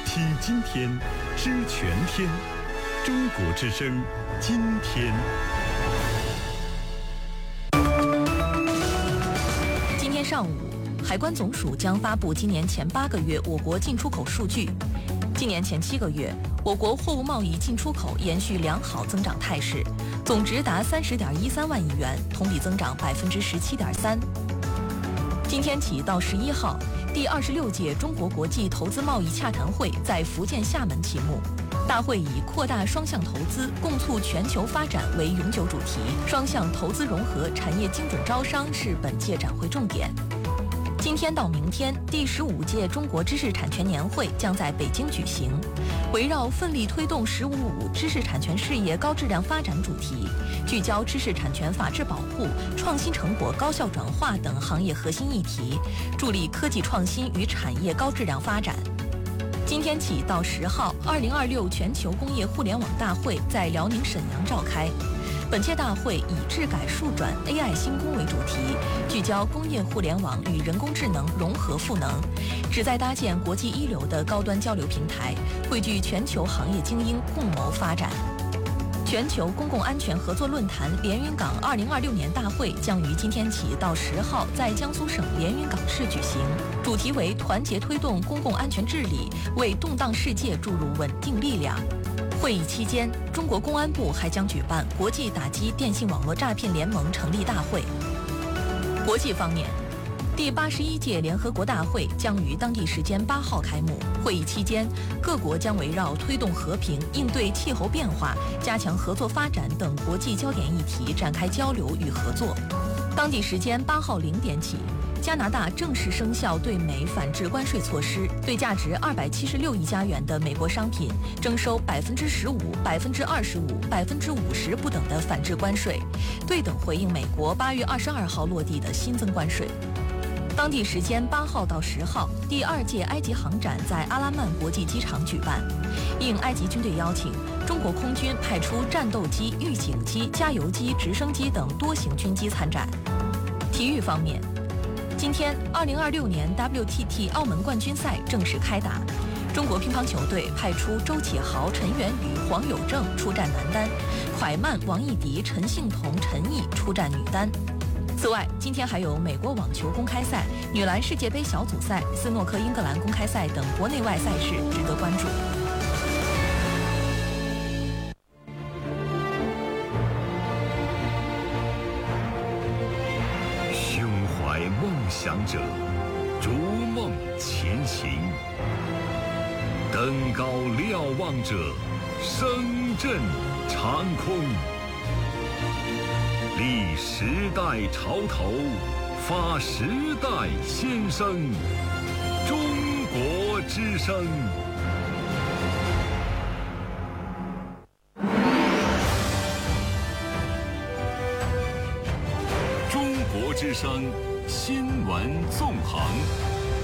听今天，知全天。中国之声，今天。 今天上午，海关总署将发布今年前8个月我国进出口数据。今年前7个月，我国货物贸易进出口延续良好增长态势，总值达30.13万亿元，同比增长17.3%。今天起到11号，第26届中国国际投资贸易洽谈会在福建厦门启幕。大会以扩大双向投资，共促全球发展为永久主题，双向投资融合、产业精准招商是本届展会重点。今天到明天，第15届中国知识产权年会将在北京举行。围绕奋力推动“十五五”知识产权事业高质量发展主题，聚焦知识产权法治保护、创新成果高效转化等行业核心议题，助力科技创新与产业高质量发展。今天起到10号，2026全球工业互联网大会在辽宁沈阳召开。本届大会以智改数转 AI 新工为主题，聚焦工业互联网与人工智能融合赋能，旨在搭建国际一流的高端交流平台，汇聚全球行业精英，共谋发展。全球公共安全合作论坛连云港2026年大会将于今天起到10号在江苏省连云港市举行，主题为团结推动公共安全治理，为动荡世界注入稳定力量。会议期间，中国公安部还将举办国际打击电信网络诈骗联盟成立大会。国际方面，第81届联合国大会将于当地时间8号开幕。会议期间，各国将围绕推动和平、应对气候变化、加强合作发展等国际焦点议题展开交流与合作。当地时间8号0点起，加拿大正式生效对美反制关税措施，对价值276亿加元的美国商品征收15%、25%、50%不等的反制关税，对等回应美国8月22号落地的新增关税。当地时间8号到10号，第2届埃及航展在阿拉曼国际机场举办。应埃及军队邀请，中国空军派出战斗机、预警机、加油机、直升机等多型军机参展。体育方面，今天2026年 WTT 澳门冠军赛正式开打，中国乒乓球队派出周启豪、陈元宇、黄有正出战男单，蒯曼、王艺迪、陈幸同、陈毅出战女单。此外，今天还有美国网球公开赛、女篮世界杯小组赛、斯诺克英格兰公开赛等国内外赛事值得关注。 胸怀梦想者，逐梦前行；登高瞭望者，声震长空。立时代潮头，发时代先声。中国之声。中国之声新闻纵横。